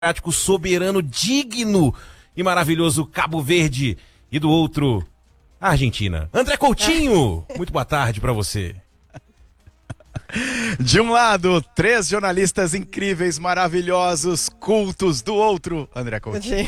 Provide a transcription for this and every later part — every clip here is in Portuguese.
democrático, soberano, digno e maravilhoso Cabo Verde. E do outro, a Argentina. André Coutinho, muito boa tarde pra você. De um lado, 3 jornalistas incríveis, maravilhosos, cultos. Do outro, André Coutinho.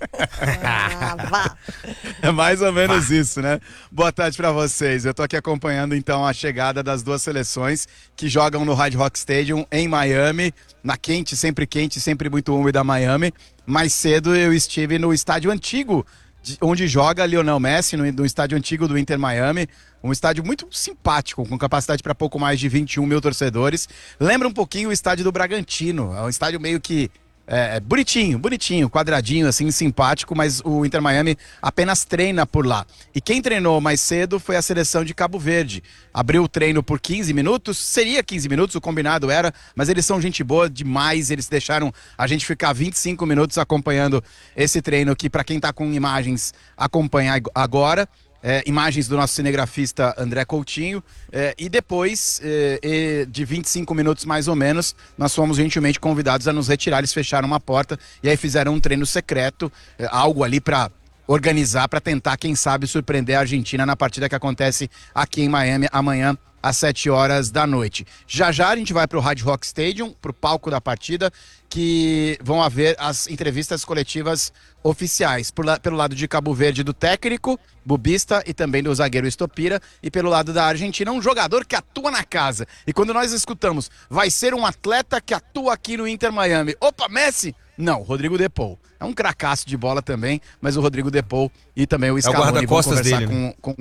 É mais ou menos isso, né? Boa tarde pra vocês. Eu tô aqui acompanhando então a chegada das duas seleções que jogam no Hard Rock Stadium em Miami, na quente, sempre muito úmida Miami. Mais cedo eu estive no estádio antigo onde joga Lionel Messi, no estádio antigo do Inter Miami, um estádio muito simpático, com capacidade para pouco mais de 21 mil torcedores. Lembra um pouquinho o estádio do Bragantino, é um estádio meio que bonitinho, quadradinho, assim, simpático, mas o Inter Miami apenas treina por lá. E quem treinou mais cedo foi a seleção de Cabo Verde. Abriu o treino por 15 minutos, seria 15 minutos, o combinado era, mas eles são gente boa demais, eles deixaram a gente ficar 25 minutos acompanhando esse treino que, para quem tá com imagens, acompanha agora. Imagens do nosso cinegrafista André Coutinho, e depois de 25 minutos mais ou menos, nós fomos gentilmente convidados a nos retirar. Eles fecharam uma porta e aí fizeram um treino secreto, algo ali para organizar, para tentar, quem sabe, surpreender a Argentina na partida que acontece aqui em Miami amanhã às 7 horas da noite. Já a gente vai para o Hard Rock Stadium, para o palco da partida, que vão haver as entrevistas coletivas oficiais. Pelo lado de Cabo Verde, do técnico, Bubista, e também do zagueiro Estopira, e pelo lado da Argentina, um jogador que atua na casa. E quando nós escutamos, vai ser um atleta que atua aqui no Inter Miami. Opa, Messi? Não, Rodrigo De Paul. É um cracaço de bola também, mas o Rodrigo De Paul e também o Scaloni vão conversar dele, com...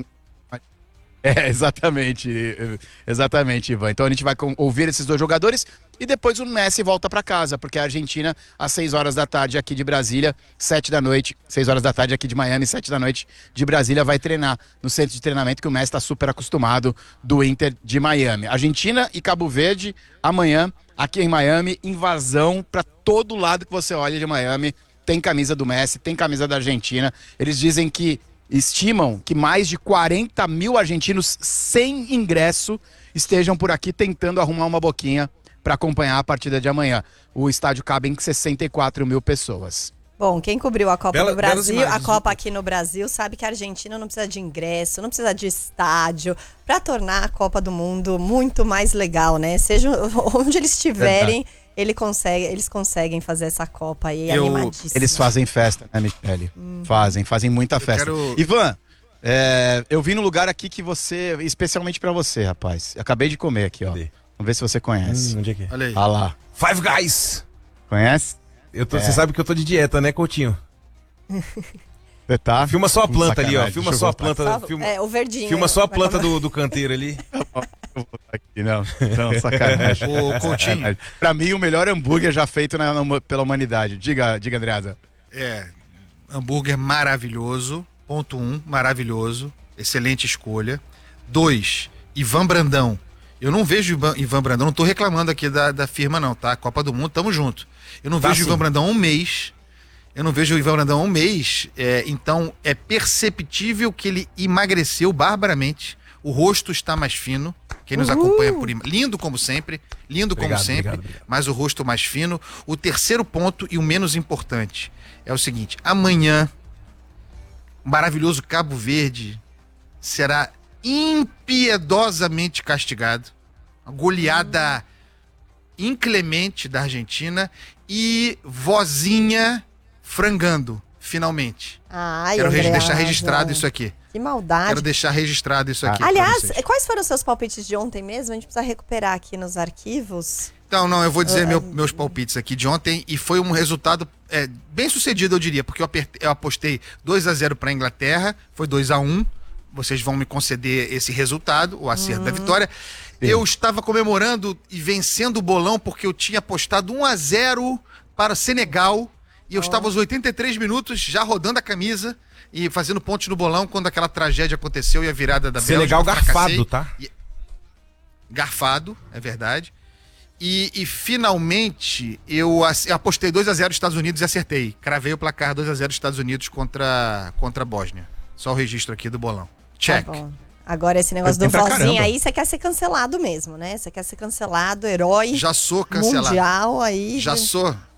Exatamente, Ivan. Então a gente vai ouvir esses dois jogadores e depois o Messi volta para casa, porque a Argentina, às 6 horas da tarde aqui de Brasília, 7 da noite, 6 horas da tarde aqui de Miami, 7 da noite de Brasília, vai treinar no centro de treinamento que o Messi está super acostumado do Inter de Miami. Argentina e Cabo Verde, amanhã, aqui em Miami, invasão para todo lado que você olha de Miami. Tem camisa do Messi, tem camisa da Argentina. Eles dizem que estimam que mais de 40 mil argentinos sem ingresso estejam por aqui tentando arrumar uma boquinha para acompanhar a partida de amanhã. O estádio cabe em 64 mil pessoas. Bom, quem cobriu a Copa do Brasil, a Copa aqui no Brasil, sabe que a Argentina não precisa de ingresso, não precisa de estádio, para tornar a Copa do Mundo muito mais legal, né? Seja onde eles estiverem, eles conseguem fazer essa Copa aí animadíssima. Eles fazem festa, né, Michele? Fazem muita festa. Ivan, eu vim no lugar aqui que você, especialmente pra você, rapaz. Acabei de comer aqui, ó. Vamos ver se você conhece. Onde é que é? Olha aí. Olha lá. Five Guys! Conhece? Você sabe que eu tô de dieta, né, Coutinho? Você tá? Filma só a planta ali, ó. Filma só a planta. O verdinho. Filma só a planta do canteiro ali. Aqui, não, sacanagem. O Coutinho. Pra mim, o melhor hambúrguer já feito pela humanidade. Diga, Andreasa. Hambúrguer maravilhoso. Ponto 1, maravilhoso. Excelente escolha. 2, Ivan Brandão. Eu não vejo Ivan Brandão, não tô reclamando aqui da firma não, tá? Copa do Mundo, tamo junto. Eu não vejo o Ivan Brandão há um mês. Então é perceptível que ele emagreceu barbaramente. O rosto está mais fino. Quem nos acompanha lindo como sempre, obrigado. Mas o rosto mais fino. O terceiro ponto e o menos importante é o seguinte: amanhã, o maravilhoso Cabo Verde será impiedosamente castigado. Uma goleada inclemente da Argentina e vozinha frangando, finalmente. Quero deixar registrado isso aqui. Que maldade. Quero deixar registrado isso aqui. Aliás, quais foram os seus palpites de ontem mesmo? A gente precisa recuperar aqui nos arquivos. Então, não, eu vou dizer meus palpites aqui de ontem, e foi um resultado bem sucedido, eu diria, porque eu apostei 2-0 para a Inglaterra, foi 2-1. Vocês vão me conceder esse resultado, o acerto da vitória. Eu estava comemorando e vencendo o bolão porque eu tinha apostado 1-0 para o Senegal, e eu estava aos 83 minutos já rodando a camisa e fazendo pontos no bolão quando aquela tragédia aconteceu e a virada da Bélgica. Senegal garfado, tá? Garfado, é verdade. E finalmente eu apostei 2-0 Estados Unidos e acertei. Cravei o placar 2-0 Estados Unidos contra a Bósnia. Só o registro aqui do bolão. Check. Tá bom. Agora esse negócio do vozinho aí, você quer ser cancelado mesmo, né? Você quer ser cancelado, herói. Já sou cancelado. Mundial aí. Já sou.